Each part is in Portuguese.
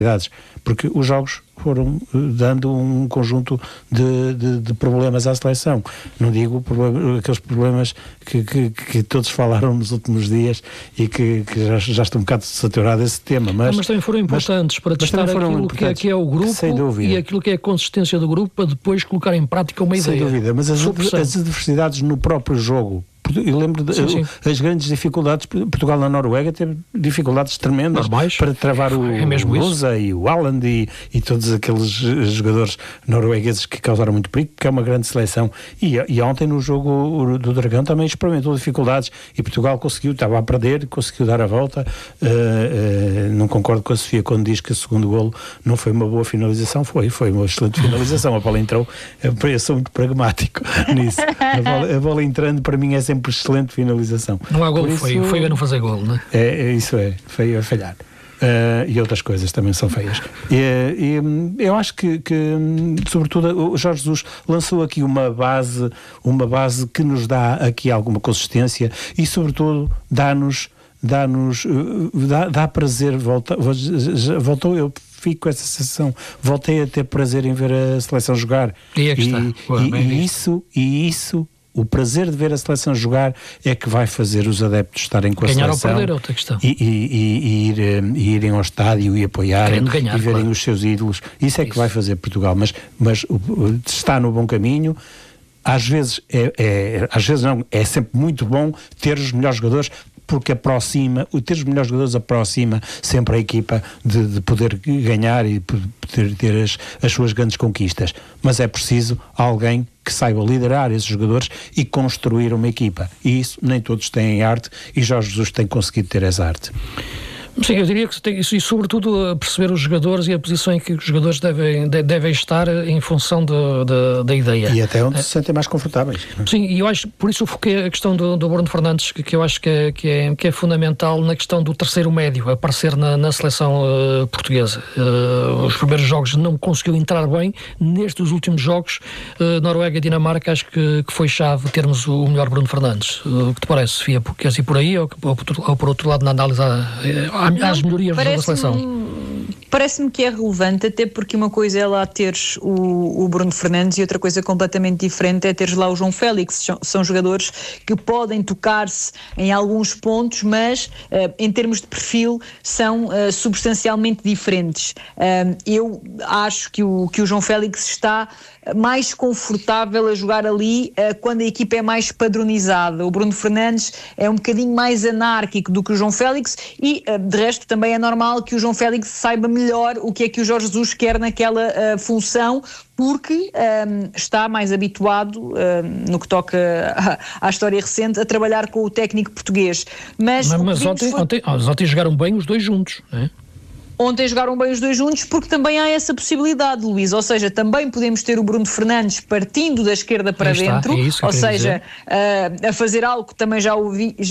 porque os jogos foram dando um conjunto de problemas à seleção. Não digo aqueles problemas que todos falaram nos últimos dias e que já estou um bocado saturado desse tema. Mas também foram importantes para testar aquilo que é o grupo e aquilo que é a consistência do grupo para depois colocar em prática uma ideia. Sem dúvida, mas as adversidades no próprio jogo. Eu lembro as grandes dificuldades. Portugal na Noruega teve dificuldades tremendas para travar o Rosa e o Haaland e todos aqueles jogadores noruegueses que causaram muito perigo, porque é uma grande seleção. E ontem no jogo do Dragão também experimentou dificuldades e Portugal estava a perder, conseguiu dar a volta. Não concordo com a Sofia quando diz que o segundo golo não foi uma boa finalização. Foi uma excelente finalização. A bola entrou. Eu sou muito pragmático nisso. A bola entrando para mim é sempre excelente finalização. Não há golo, foi a não fazer golo, não é? Isso é, feio a falhar. E outras coisas também são feias. Eu acho que sobretudo o Jorge Jesus lançou aqui uma base que nos dá aqui alguma consistência e sobretudo dá prazer. Voltou, eu fico com essa sensação, voltei a ter prazer em ver a seleção jogar. Isso o prazer de ver a seleção jogar é que vai fazer os adeptos estarem com a seleção. Ganhar ou perder é outra questão. E irem ao estádio e apoiarem e verem os seus ídolos. Isso é que vai fazer Portugal. Mas está no bom caminho. Às vezes é sempre muito bom ter os melhores jogadores, porque ter os melhores jogadores aproxima sempre a equipa de poder ganhar e poder ter as suas grandes conquistas. Mas é preciso alguém que saiba liderar esses jogadores e construir uma equipa. E isso nem todos têm arte, e Jorge Jesus tem conseguido ter essa arte. Sim, eu diria que tem isso, e sobretudo perceber os jogadores e a posição em que os jogadores devem estar em função da ideia. E até onde se sentem mais confortáveis. Sim, e eu acho, por isso eu foquei a questão do Bruno Fernandes, que eu acho que é fundamental na questão do terceiro médio, aparecer na seleção portuguesa. Os primeiros jogos não conseguiu entrar bem, nestes últimos jogos, Noruega e Dinamarca, acho que foi chave termos o melhor Bruno Fernandes. O que te parece, Sofia? Queres ir por aí ou por outro lado na análise às melhorias da seleção? Parece-me que é relevante, até porque uma coisa é lá teres o Bruno Fernandes e outra coisa completamente diferente é teres lá o João Félix. São jogadores que podem tocar-se em alguns pontos, mas em termos de perfil são substancialmente diferentes. Eu acho que o João Félix está mais confortável a jogar ali quando a equipa é mais padronizada. O Bruno Fernandes é um bocadinho mais anárquico do que o João Félix e, de resto, também é normal que o João Félix saiba melhor o que é que o Jorge Jesus quer naquela função, porque está mais habituado, no que toca à história recente, a trabalhar com o técnico português. Mas ontem jogaram bem os dois juntos, não é? Ontem jogaram bem os dois juntos, porque também há essa possibilidade, Luís, ou seja, também podemos ter o Bruno Fernandes partindo da esquerda para dentro, ou seja, a fazer algo que também já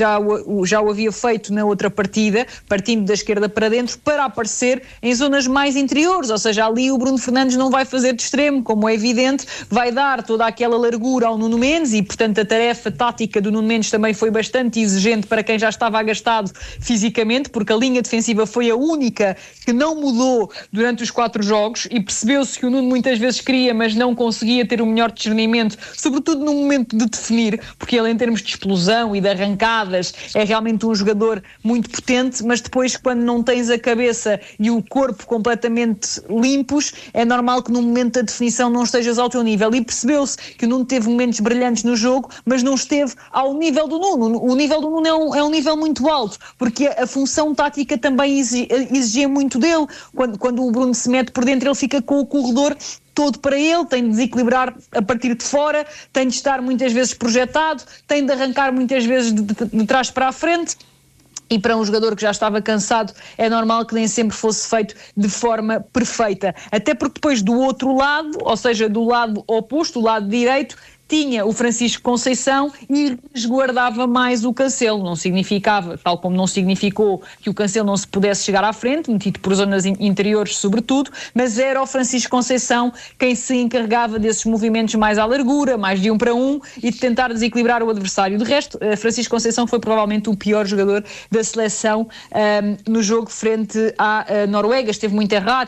o havia feito na outra partida, partindo da esquerda para dentro, para aparecer em zonas mais interiores, ou seja, ali o Bruno Fernandes não vai fazer de extremo, como é evidente, vai dar toda aquela largura ao Nuno Mendes e, portanto, a tarefa tática do Nuno Mendes também foi bastante exigente para quem já estava agastado fisicamente, porque a linha defensiva foi a única que não mudou durante os 4 jogos e percebeu-se que o Nuno muitas vezes queria, mas não conseguia ter o melhor discernimento, sobretudo no momento de definir, porque ele, em termos de explosão e de arrancadas, é realmente um jogador muito potente, mas depois, quando não tens a cabeça e o corpo completamente limpos, é normal que no momento da definição não estejas ao teu nível. E percebeu-se que o Nuno teve momentos brilhantes no jogo, mas não esteve ao nível do Nuno. O nível do Nuno é um nível muito alto, porque a função tática também exigia muito dele. Quando o Bruno se mete por dentro, ele fica com o corredor todo para ele, tem de desequilibrar a partir de fora, tem de estar muitas vezes projetado, tem de arrancar muitas vezes de trás para a frente. E para um jogador que já estava cansado, é normal que nem sempre fosse feito de forma perfeita. Até porque depois do outro lado, ou seja, do lado oposto, o lado direito, tinha o Francisco Conceição e resguardava mais o Cancelo. Não significava, tal como não significou que o Cancelo não se pudesse chegar à frente, metido por zonas interiores sobretudo, mas era o Francisco Conceição quem se encarregava desses movimentos mais à largura, mais de 1 para 1 e de tentar desequilibrar o adversário. De resto, Francisco Conceição foi provavelmente o pior jogador da seleção no jogo frente à Noruega. Esteve muito errado,